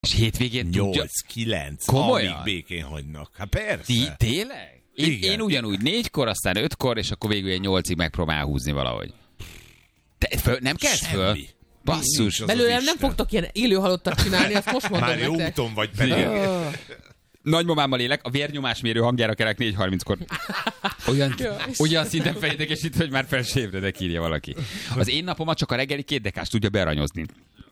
És hétvégén 8-9, komolyan? amíg békén hagynak. Hát persze. Tényleg? Én ugyanúgy 4-kor, aztán 5-kor, és akkor végül 8-ig megpróbál húzni valahogy. Nem kezd föl? Basszus. Belőlem nem fogtok ilyen élő halottat csinálni, azt most mondom már jó nektek. úton vagy pedig. Nagymamámmal élek, a vérnyomásmérő hangjára kelek 4:30-kor. Olyan szinten fejétekesít, hogy már fel se ébredek, írja valaki. Az én napomat csak a reggeli 2 dekás tudja bearanyozni.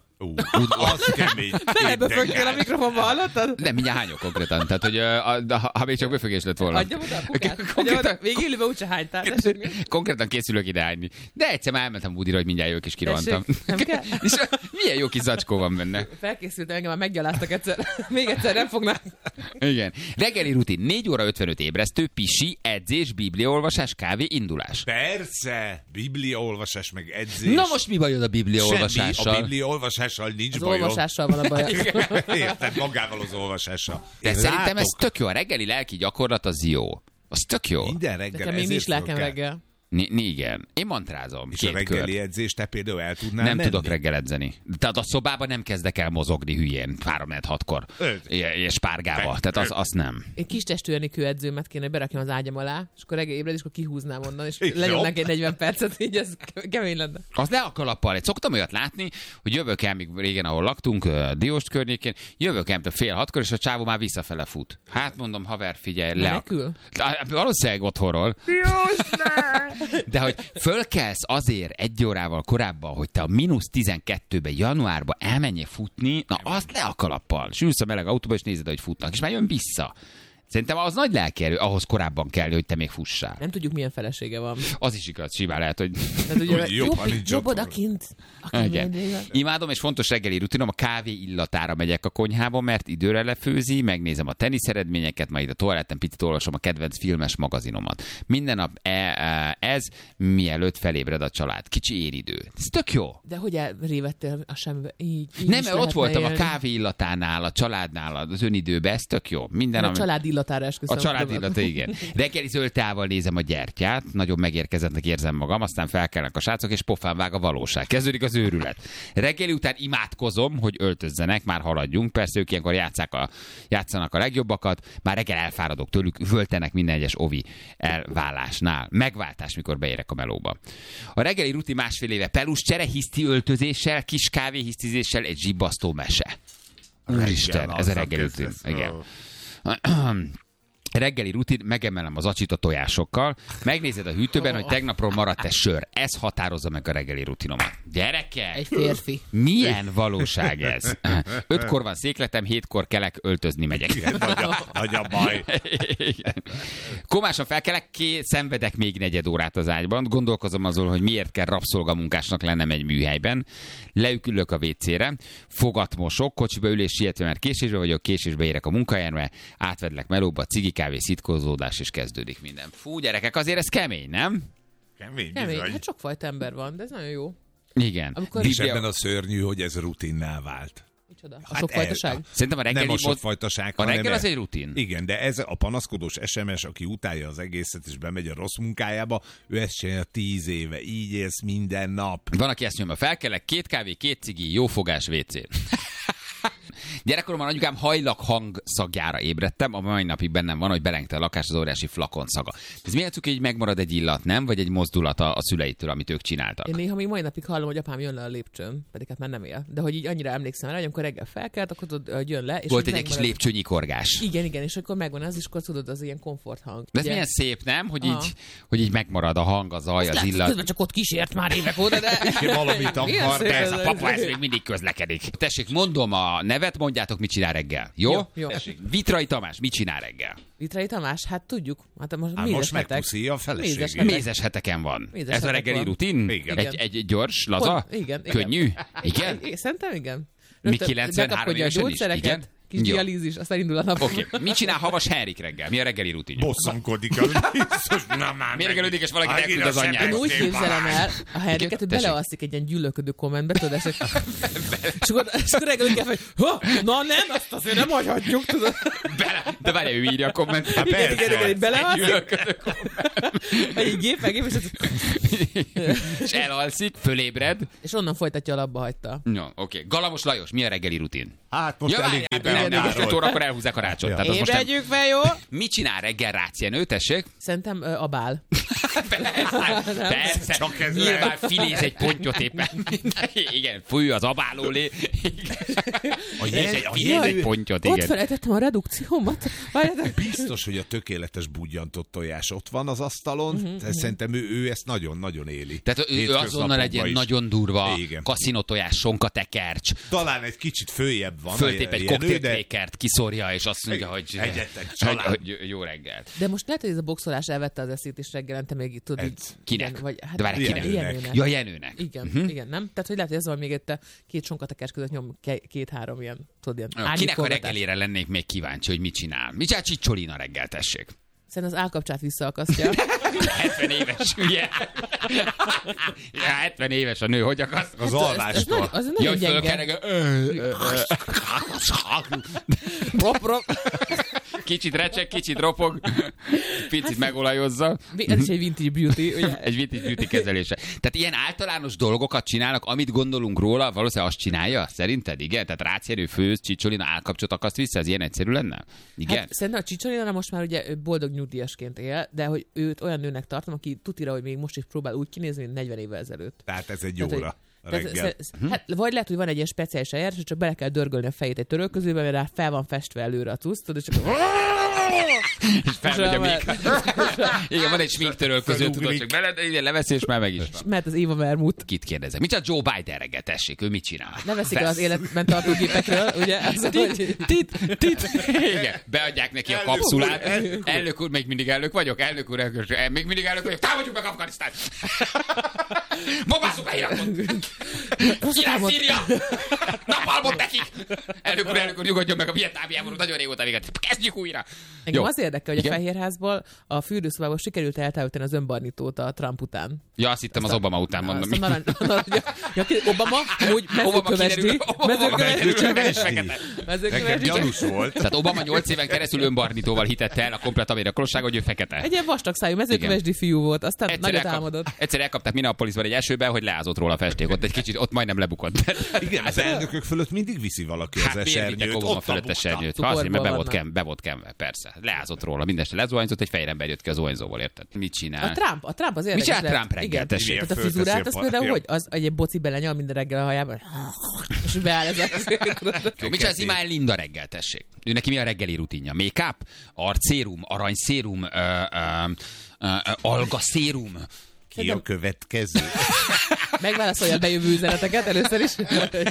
Az kemény. Beleböfögtél a mikrofonba, hallottad? Nem, mindjárt hányok konkrétan. Tehát, hogy ha még csak böfögés lett volna. Adjam oda a pukát. Még élőben úgyse hánytál. Konkrétan készülök ide hányni. De egyszer már elmentem Budira, hogy mindjárt jövök és kirohantam. Nem kell? És milyen jó kis zacskó van benne. Felkészültem, engem már meggyaláztak egyszer. Még egyszer nem fognak. Igen. Reggeli rutin, 4 óra 55 ébresztő, pisi, edzés, bibliaolvasás, kávé, indulás. Persze, bibliaolvasás meg edzés. Na most mi bajod a bibliaolvasással? Semmi, a bibliaolvasással nincs Az bajom. olvasással van a baj. Érted, magával az olvasással. De Én szerintem látok, ez tök jó. A reggeli lelki gyakorlat az jó. Az tök jó. minden reggel Nekem én is lelkem reggel. Igen. Én mantrázom. És 2 a reggeli kört. edzést te például el tudnál Nem menni? tudok reggel edzeni. Tehát a szobában nem kezdek el mozogni hülyén 3-6-kor. És párgával. Tehát az nem. Egy kis testű kőedzőmet kéne, hogy berakjam az ágyam alá, és akkor reggel ébred, és akkor kihúznám onnan, és És lenyomnak jobb. egy 40 percet, így ez kemény lenne. Az le a kalappal. Egy szoktam olyat látni, hogy jövök el, még régen, ahol laktunk, Dióst környékén, jövök el 5:30-kor, és a csávó már visszafele fut. Hát mondom, haver, figyelj, le. Menekül? Valószínűleg otthonról. De hogy fölkelsz azért 1 órával korábban, hogy te a -12-ben januárban elmenjél futni, na azt le a kalappal. És ülsz a meleg autóba, és nézed, hogy futnak, és már jön vissza. Szerintem az nagy lelkierő, ahhoz korábban kell, hogy te még fussál. Nem tudjuk, milyen felesége van. Az is igaz, simán lehet, hogy... Tehát ugye, Úgy jobb, ha nincs jobb otthon. odakint. Igen. Imádom, és fontos reggeli rutinom, a kávé illatára megyek a konyhába, mert időre lefőzi, megnézem a teniszeredményeket, majd a toaletten picit olvasom a kedvenc filmes magazinomat. Minden nap ez, mielőtt felébred a család. Kicsi éridő. Ez tök jó. De hogy elrévettél a semmibe? Így Nem, is mert ott lehetne voltam a élni. kávé illatánál, a családnál, az önidőben, ez tök jó. Minden, A ami... család illatára esküszöm. A család illata, igen. Reggeli zöld teával nézem a gyertyát, nagyon megérkezettnek érzem magam, aztán felkelnek a srácok, és pofán vág a valóság. Kezdődik az őrület. Reggeli után imádkozom, hogy öltözzenek, már haladjunk. Persze ők ilyenkor játszanak a legjobbakat, már reggel elfáradok tőlük, völtenek minden egyes ovi elválásnál. Megváltás, mikor beérek a melóba. A reggeli rutin 1,5 éve pelus csere, hiszti öltözéssel, kis kávé hisztizéssel, egy zsibbasztó mese. Úristen, ez a reggeli rutin. Igen. Reggeli rutin, megemelem az acsit a tojásokkal, megnézed a hűtőben, hogy tegnapról maradt-e sör. Ez határozza meg a reggeli rutinomat. Gyerekek! Egy férfi. Milyen valóság ez? 5-kor van székletem, 7-kor kelek, öltözni megyek. Nagy a baj. Igen. Komásan felkelek, szenvedek még 4 órát az ágyban, gondolkozom azon, hogy miért kell rabszolgamunkásnak lennem egy műhelyben. Leükülök a WC-re, fogat mosok, kocsiba ülés sietve, mert késésbe vagyok, késésbe érek a munkahelyemre, átvedlek melóba, cigi kávé, szitkozódás, és kezdődik minden. Fú, gyerekek, azért ez kemény, nem? Kemény, Kemény. bizony. Hát sokfajta ember van, de ez nagyon jó. Igen. Amikor- És ebben a szörnyű, hogy ez rutinná vált. Micsoda? A Hát sokfajtaság? Szerintem a reggeli Nem a sokfajtaság, a reggel hanem az egy rutin. Igen, de ez a panaszkodós SMS, aki utálja az egészet, és bemegy a rossz munkájába, ő ezt csinálja 10 éve. Így élsz minden nap. Van, aki ezt nyomja, felkelek, 2 kávé, 2 cigi, jó fogás WC. Gyerekkoromban anyukám hajlak hangszagjára ébredtem, a mai napig bennem van, hogy belengte a lakás az óriási flakon szaga. Ez milyen cuki, hogy megmarad egy illat, nem? Vagy egy mozdulat a szüleitől, amit ők csináltak. Én néha még mai napig hallom, hogy apám jön le a lépcsőn, pedig hát már nem él. De hogy így annyira emlékszem rá, hogy amikor reggel felkelt, akkor tudod, hogy jön le. És Volt hogy egy kis megmarad- lépcsőnyikorgás. Igen, és akkor megvan az, és akkor tudod, az ilyen komforthang. De ez ugye? milyen szép, nem? Hogy Aha. így megmarad a hang, a zaj, az Lehet, illat. közben csak ott kísért már évek óta, de... Valamit Milyen akar, szép Ez a ez. papa, ez még mindig közlekedik. Tessék, mondom a nevet, mondjátok, mit csinál reggel. Jó? Jó. Tessék, Vitrai Tamás, mit csinál reggel? Vitrai Tamás, hát tudjuk. Hát most Hát mézes most hetek. megpuszíja a Mézes feleségét. hetek. Mézes heteken van. Mézes Ez a hetek reggeli van. rutin? Igen. Egy gyors, laza? Igen. Könnyű? Igen? Szerintem igen. Mi Rögtön 93 bekapkodja a évesen is? gyógyszereket, Igen? kis Jó. dialízis, aztán indul a nap. Oké. Mit csinál Havas Henrik reggel? Mi a reggeli rutinja? Bosszankodik a biztos. Na már Mérgelődik, és valaki megint elküld az a anyját. Én úgy sebezték képzelem már. el a Henriket, hogy Tessék. belealszik egy ilyen gyűlölködő kommentbe, tudod, és akkor reggel úgy kell, hogy na nem, azt azért nem hagyhatjuk, tudod. De várj, ő írja a kommentet. Hát persze. Igen, belealszik, Gyűlölködő. egy gép, és És elalszik, fölébred. És onnan folytatja, a labba hagyta. No, oké. Galamos Lajos, mi a reggeli rutin? Hát most Ja, várjál, most 5 órakor elhúzzák a rácsot. Ja. Tehát az most nem... Ébredjük fel, jó? Mit csinál reggel Rácz Jenő, tessék? Szerintem a bál. Persze, Csak ez nyilván filéz egy pontyot éppen. Igen, fúj az abálólé. Filéz egy pontyot, Ott igen. felejtettem a redukciómat. Várjátok. Biztos, hogy a tökéletes budjantott tojás ott van az asztalon. Szerintem ő ezt nagyon-nagyon éli. Tehát ő azonnal egy ilyen is. nagyon durva Igen. kaszinotojás, sonkatekercs, Talán egy kicsit följebb van. föltép egy Jenő, koktéltrékert, kiszórja, és azt mondja, hogy Egyetek, család. jó reggelt. De most lehet, hogy ez a boxolás elvette az eszét, és reggelente még itt tudod. Ez. Kinek? Igen, vagy, De várj, kinek? Jenőnek. Ja, Jenőnek. Igen, igen, nem? Tehát, hogy lehet, hogy ez van még itt a két sonkatekás között nyom két-három ilyen, tudod, ilyen Kinek a árnyékolgatás. reggelére lennék még kíváncsi, hogy mit csinál? Mit csinál Csicsolina reggel, tessék? Szerintem az állkapcsát visszaakasztja. 70 éves, ugye? Ja, 70 éves a nő, hogy akaszt? Az alvástól. Az Ja, nagyon hogy gyenge. Rop. Kicsit recseg, kicsit ropog, picit megolajozza. Ez is egy vintage beauty, ugye? Egy vintage beauty kezelése. Tehát ilyen általános dolgokat csinálnak, amit gondolunk róla, valószínűleg azt csinálja? Szerinted? Igen? Tehát Rácz Jenő főz, Csicsolina állkapcsot akaszt vissza? Ez ilyen egyszerű lenne? Igen? Hát szerintem a Csicsolina most már ugye boldog nyugdíjasként él, de hogy őt olyan nőnek tartom, aki tutira, hogy még most is próbál úgy kinézni, mint 40 évvel ezelőtt. Tehát ez egy Tehát, óra reggel. Hát, vagy lehet, hogy van egy ilyen speciális eljárás, hogy csak bele kell dörgölni a fejét egy törölközőbe, mert rá fel van festve előre a cucc, tudod, és csak... És felmegy a még. Igen, van egy sminktörölköző, tudod, csak leveszi, és már meg is van. Mert az Éva Vermut. Kit kérdezek? Mit csinál Joe Biden reggel, tessék? Ő mit csinál? Ne veszik el az életben tartó gépekről, ugye? Az, hogy... Tit. Igen, beadják neki a kapszulát. Elnök úr, még mindig elnök vagyok? Még mindig elnök vagyok. Támadjuk meg Afganisztánt! Bombázzuk a Irakot! Király Szíria! Napalmot nekik! Elnök úr, nyugodjon meg a vietnámi háború, nagyon régóta véget. Kezdjük újra! Engem az érdekel, hogy Igen? a Fehérházból a fürdőszobából sikerült eltávolítani az önbarnítót a Trump után. Ja, azt hittem az Obama után mondom. Obama, úgy mezőkövesdi. Nekem gyanús volt. Tehát Obama 8 éven keresztül önbarnítóval hitette el a komplet amerikai hogy ő fekete. Egy ilyen vastag szájú mezőkövesdi fiú volt, aztán nagyot álmodott. Egyszer elkapták Minneapolisban egy esőben, hogy leázott róla a festék. Ott egy kicsit, ott majdnem lebukott. Igen, az elnökök fölött mindig viszi valaki az Hát miért vittek esernyőt. Obama Ott fölött a bukta. esernyőt? Cukorból Azért, mert vannak. be volt kenve, persze. Leázott róla, mindeste lezuhanyzott, egy fejrember jött ki az zuhanyzóból, érted? Mit csinál? A Trump az Mit érdekes. csinál lehet. Trump reggel, Igen. tessék? Tehát a Fölteszi frizurát, a azt például, ja. hogy az egy boci belenyal minden reggel a hajában, és beáll ez Jó, mit csinál az Imáel Linda reggel, tessék? Ő neki mi a reggeli rutinja? Make-up? Arcszérum? Aranyszérum? Algaszérum? Ki a következő? megválaszolja a bejövő üzeneteket először is.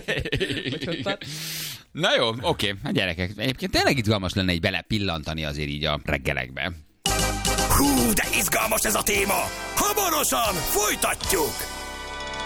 Na jó, oké. Hát gyerekek, egyébként tényleg izgalmas lenne így belepillantani azért így a reggelekbe. Hú, de izgalmas ez a téma! Hamarosan folytatjuk!